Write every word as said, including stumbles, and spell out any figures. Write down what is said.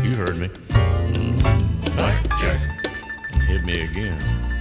You heard me. Mm, blackjack. Hit me again.